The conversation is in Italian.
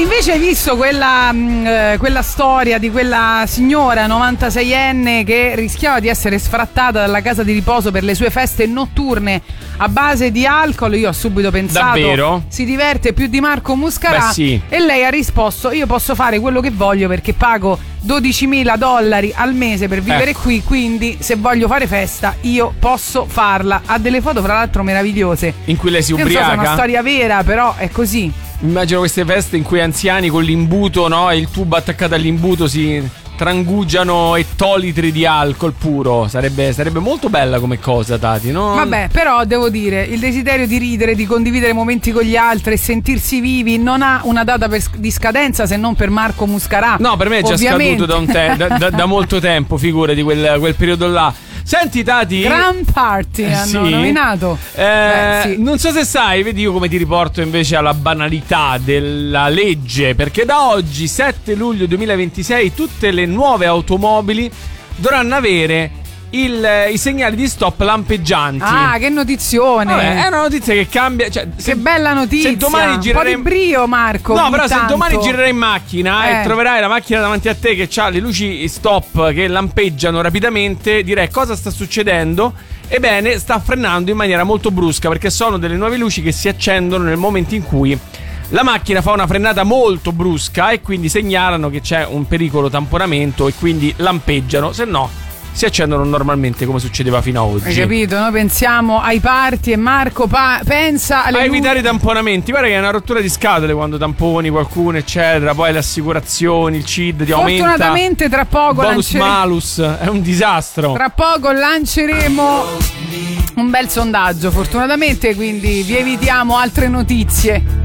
invece hai visto quella storia di quella signora 96enne che rischiava di essere sfrattata dalla casa di riposo per le sue feste notturne a base di alcol? Io ho subito pensato, davvero? Si diverte più di Marco Muscarà. Beh, sì. E lei ha risposto: io posso fare quello che voglio perché pago $12.000 al mese per vivere qui, quindi se voglio fare festa io posso farla. Ha delle foto fra l'altro meravigliose in cui lei si ubriaca. Non so se è una storia vera, però è così. Immagino queste feste in cui anziani con l'imbuto, no, e il tubo attaccato all'imbuto si trangugiano ettolitri di alcol puro. Sarebbe molto bella come cosa, Tati, no? Vabbè, però devo dire, il desiderio di ridere, di condividere momenti con gli altri e sentirsi vivi non ha una data di scadenza, se non per Marco Muscarà. No, per me è già scaduto da molto tempo, figurati quel periodo là. Senti, Tati, Grand Party hanno nominato. Sì. Non so se sai, vedi io come ti riporto invece alla banalità della legge, perché da oggi 7 luglio 2026 tutte le nuove automobili dovranno avere i segnali di stop lampeggianti. Ah, che notizione! Vabbè, è una notizia che cambia. Cioè, che bella notizia! Se domani girerei... Un po' di brio, Marco. No, però tanto. Se domani girerai in macchina e troverai la macchina davanti a te che ha le luci stop che lampeggiano rapidamente, direi: cosa sta succedendo? Ebbene, sta frenando in maniera molto brusca, perché sono delle nuove luci che si accendono nel momento in cui la macchina fa una frenata molto brusca e quindi segnalano che c'è un pericolo tamponamento e quindi lampeggiano, se no si accendono normalmente come succedeva fino ad oggi. Hai capito? Noi pensiamo ai party e Marco pensa alle a evitare i tamponamenti. Guarda che è una rottura di scatole quando tamponi qualcuno eccetera. Poi le assicurazioni, il CID ti aumenta. Fortunatamente tra poco bonus malus, è un disastro. Tra poco lanceremo un bel sondaggio, fortunatamente, quindi vi evitiamo altre notizie.